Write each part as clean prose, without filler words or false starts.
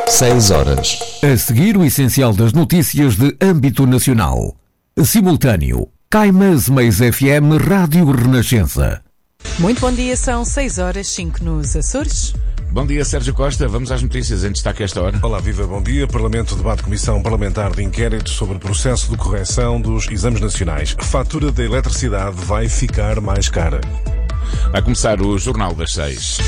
6 horas. A seguir, o essencial das notícias de âmbito nacional. Simultâneo. Caimãs Meis FM Rádio Renascença. Muito bom dia, são 6 horas 5 nos Açores. Bom dia, Sérgio Costa. Vamos às notícias em destaque a esta hora. Olá, viva, bom dia. Parlamento debate comissão parlamentar de inquérito sobre o processo de correção dos exames nacionais. A fatura da eletricidade vai ficar mais cara. Vai começar o Jornal das 6.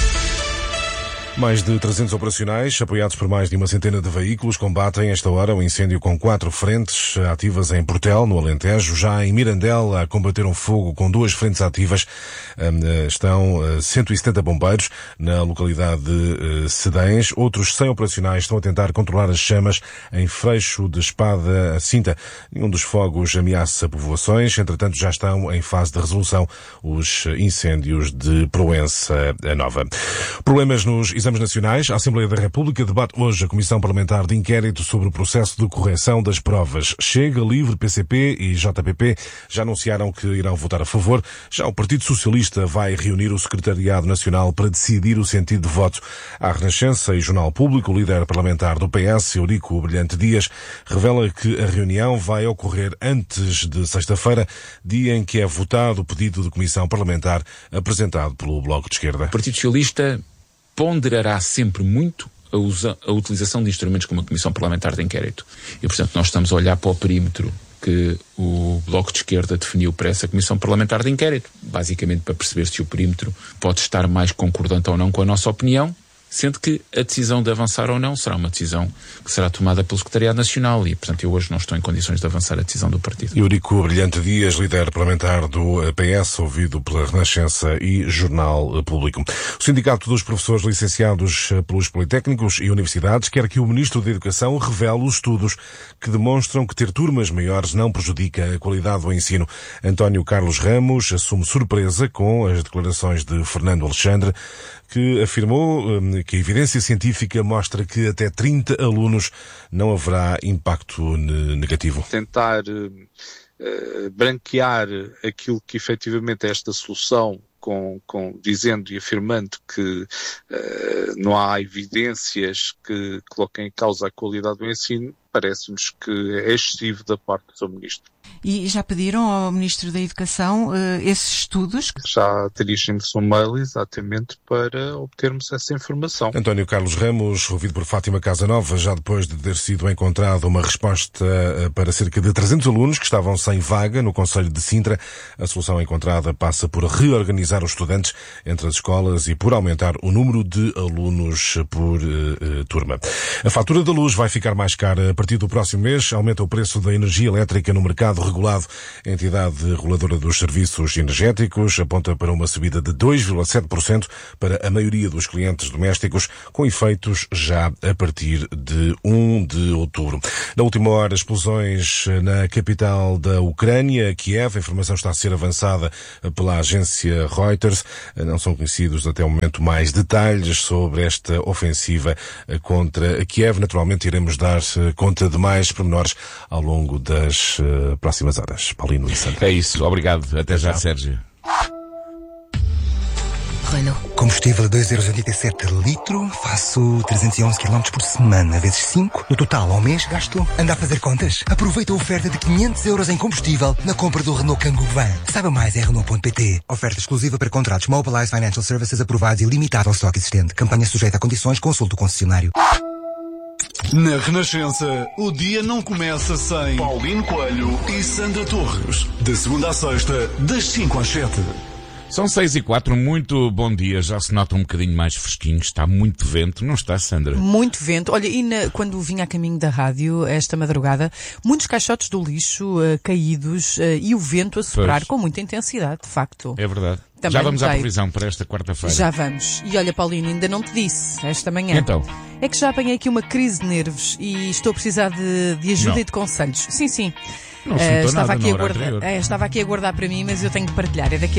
Mais de 300 operacionais, apoiados por mais de uma centena de veículos, combatem esta hora o incêndio com 4 frentes ativas em Portel, no Alentejo. Já em Mirandela, a combater um fogo com 2 frentes ativas, estão 170 bombeiros. Na localidade de Cedães, outros 100 operacionais estão a tentar controlar as chamas em Freixo de Espada a Cinta. Nenhum dos fogos ameaça povoações. Entretanto, já estão em fase de resolução os incêndios de Proença Nova. Problemas nos exames nacionais. A Assembleia da República debate hoje a Comissão Parlamentar de Inquérito sobre o processo de correção das provas. Chega, Livre, PCP e JPP já anunciaram que irão votar a favor. Já o Partido Socialista vai reunir o Secretariado Nacional para decidir o sentido de voto. À Renascença e Jornal Público, o líder parlamentar do PS, Eurico Brilhante Dias, revela que a reunião vai ocorrer antes de sexta-feira, dia em que é votado o pedido de comissão parlamentar apresentado pelo Bloco de Esquerda. O Partido Socialista ponderará sempre muito a utilização de instrumentos como a Comissão Parlamentar de Inquérito. E, portanto, nós estamos a olhar para o perímetro que o Bloco de Esquerda definiu para essa Comissão Parlamentar de Inquérito, basicamente para perceber se o perímetro pode estar mais concordante ou não com a nossa opinião, sendo que a decisão de avançar ou não será uma decisão que será tomada pelo Secretariado Nacional e, portanto, eu hoje não estou em condições de avançar a decisão do partido. Eurico Brilhante Dias, líder parlamentar do PS, ouvido pela Renascença e Jornal Público. O Sindicato dos Professores Licenciados pelos Politécnicos e Universidades quer que o Ministro da Educação revele os estudos que demonstram que ter turmas maiores não prejudica a qualidade do ensino. António Carlos Ramos assume surpresa com as declarações de Fernando Alexandre, que afirmou que a evidência científica mostra que até 30 alunos não haverá impacto negativo. Tentar branquear aquilo que efetivamente é esta solução, dizendo e afirmando que não há evidências que coloquem em causa a qualidade do ensino, parece-nos que é excessivo da parte do Sr. Ministro. E já pediram ao Ministro da Educação esses estudos? Já dirigimos um mail exatamente para obtermos essa informação. António Carlos Ramos, ouvido por Fátima Casanova, já depois de ter sido encontrada uma resposta para cerca de 300 alunos que estavam sem vaga no Concelho de Sintra. A solução encontrada passa por reorganizar os estudantes entre as escolas e por aumentar o número de alunos por turma. A fatura da luz vai ficar mais cara a partir do próximo mês. Aumenta o preço da energia elétrica no mercado regulado. A entidade reguladora dos serviços energéticos aponta para uma subida de 2,7% para a maioria dos clientes domésticos, com efeitos já a partir de 1 de outubro. Na última hora, explosões na capital da Ucrânia, Kiev. A informação está a ser avançada pela agência Reuters. Não são conhecidos até o momento mais detalhes sobre esta ofensiva contra Kiev. Naturalmente iremos dar conta de mais pormenores ao longo das próximas horas. Paulino e Sandra. É isso, obrigado. Até já, Sérgio. Renault. Combustível a 2,87 € litro, faço 311 km por semana, vezes 5. No total, ao mês, gasto. Anda a fazer contas? Aproveita a oferta de 500 € em combustível na compra do Renault Kangoo Van. Saiba mais em Renault.pt. Oferta exclusiva para contratos Mobilize Financial Services aprovados e limitado ao estoque existente. Campanha sujeita a condições, consulte o concessionário. Na Renascença, o dia não começa sem Paulino Coelho e Sandra Torres. Da segunda à sexta, das 5 às 7. São 6h04, muito bom dia. Já se nota um bocadinho mais fresquinho, está muito vento, não está, Sandra? Muito vento. Olha, e quando vinha a caminho da rádio, esta madrugada, muitos caixotes do lixo caídos e o vento a soprar com muita intensidade, de facto. É verdade. Também já vamos à notei. previsão para esta quarta-feira. Já vamos. E olha, Paulino, ainda não te disse esta manhã. Então? É que já apanhei aqui uma crise de nervos e estou a precisar de ajuda e de conselhos. Sim, sim. Não sinto nada na hora anterior. Estava aqui a guardar para mim, mas eu tenho de partilhar. É daqui